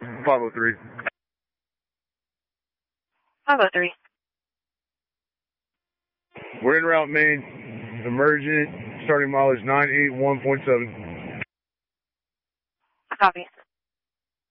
503. 503. We're en route main. Emergent. Starting mileage 981.7. Copy.